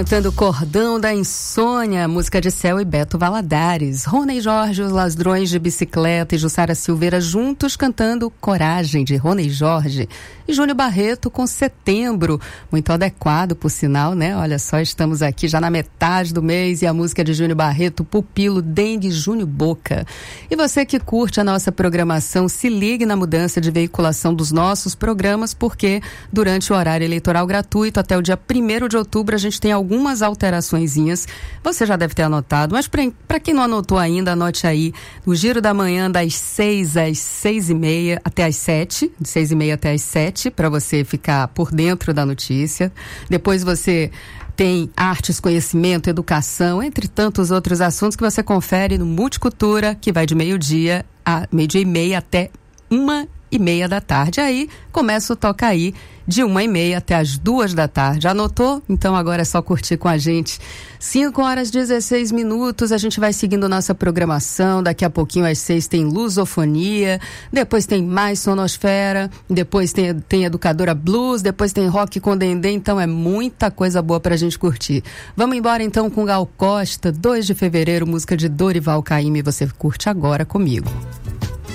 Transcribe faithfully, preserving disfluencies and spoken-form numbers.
Cantando Cordão da Insônia, música de Céu e Beto Valadares. Rony Jorge, Os Ladrões de Bicicleta e Jussara Silveira juntos cantando Coragem, de Rony Jorge. E Júnior Barreto com Setembro, muito adequado por sinal, né? Olha só, estamos aqui já na metade do mês e a música de Júnior Barreto, Pupilo, Dengue, Júnior Boca. E você que curte a nossa programação, se ligue na mudança de veiculação dos nossos programas, porque durante o horário eleitoral gratuito, até o dia primeiro de outubro, a gente tem algum algumas alteraçõezinhas, você já deve ter anotado, mas para quem não anotou ainda, anote aí, o Giro da Manhã das seis às seis e meia até às sete, de seis e meia até às sete, para você ficar por dentro da notícia. Depois você tem artes, conhecimento, educação, entre tantos outros assuntos que você confere no Multicultura, que vai de meio-dia a meio-dia e meia até uma e meia da tarde. Aí começa o Toca Aí de uma e meia até as duas da tarde. Anotou? Então agora é só curtir com a gente. cinco horas e dezesseis minutos, a gente vai seguindo nossa programação. Daqui a pouquinho às seis tem Lusofonia, depois tem mais Sonosfera, depois tem, tem Educadora Blues, depois tem Rock com Dendê, então é muita coisa boa pra gente curtir. Vamos embora então com Gal Costa, dois de fevereiro, música de Dorival Caymmi, você curte agora comigo.